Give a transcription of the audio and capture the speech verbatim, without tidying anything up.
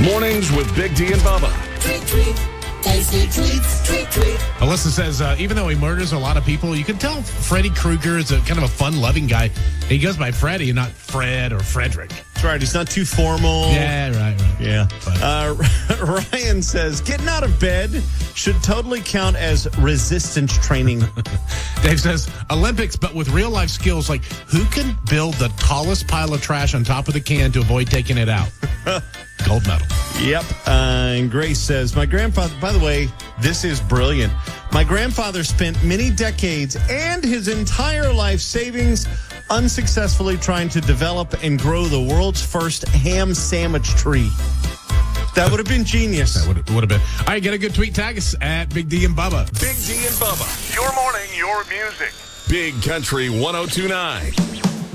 Mornings with Big D and Bubba. Treat, treat. Tasty treats. Treat, treat. Alyssa says, uh, even though he murders a lot of people, you can tell Freddy Krueger is a kind of a fun-loving guy. He goes by Freddy, not Fred or Frederick. That's right. He's not too formal. Yeah, right, right. Yeah. Uh, Ryan says, getting out of bed should totally count as resistance training. Dave says, Olympics, but with real-life skills, like who can build the tallest pile of trash on top of the can to avoid taking it out? Gold medal. Yep. Uh, and Grace says, my grandfather, by the way, this is brilliant. My grandfather spent many decades and his entire life savings unsuccessfully trying to develop and grow the world's first ham sandwich tree. That would have been genius. That would would have been. All right, get a good tweet. Tag us at Big D and Bubba. Big D and Bubba. Your morning, your music. Big Country one oh two point nine.